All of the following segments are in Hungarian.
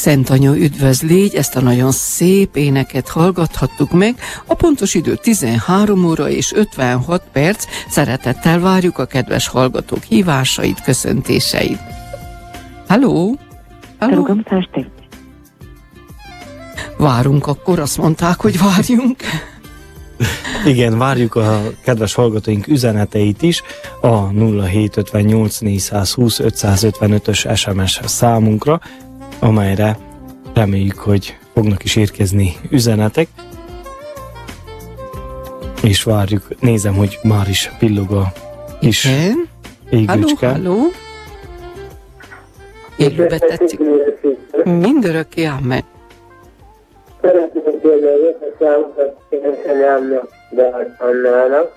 Szent Anya üdvöz légy, ezt a nagyon szép éneket hallgathattuk meg. A pontos idő 13 óra és 56 perc. Szeretettel várjuk a kedves hallgatók hívásait, köszöntéseit. Halló? Halló? Várunk akkor, azt mondták, hogy várjunk. Igen, várjuk a kedves hallgatóink üzeneteit is a 0758 420 555-ös SMS számunkra, amelyre reméljük, hogy fognak is érkezni üzenetek. És várjuk, nézem, hogy már is pillog a kis égőcske. Halló? Égőbe tettük. Mindörökké ámen. Szeretném kérni a összeszámokat édesanyámnak, de Annának.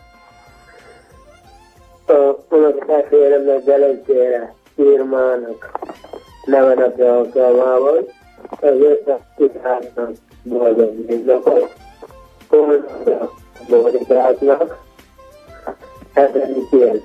A unokatestvéremnek, Belencére, Irmának nevenapja alkalmával. Az összes kutyáknak boldog mindnapot. Holnapra Mórikáknak. Hetedik év.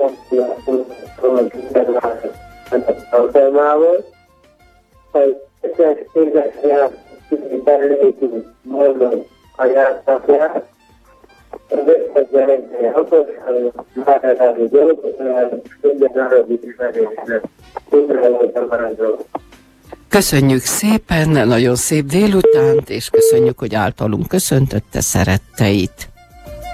Alkalmával. Az összes édesanyámnak belépünk boldog anyáknak, az összes gyereknél hatóságnak, már elálló dolgokat, minden arabi ismerésnek, mindre voltam maradva. Köszönjük szépen, nagyon szép délutánt, és köszönjük, hogy általunk köszöntötte szeretteit.